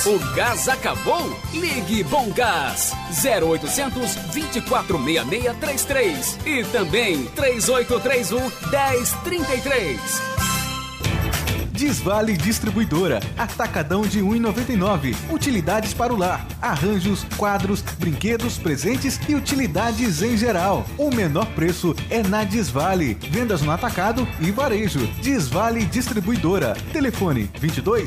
O gás acabou? Ligue Bom Gás 0800 246633 e também 3831 1033. Desvale Distribuidora, atacadão de R$ 1,99. Utilidades para o lar, arranjos, quadros, brinquedos, presentes e utilidades em geral. O menor preço é na Desvale. Vendas no atacado e varejo. Desvale Distribuidora. Telefone 22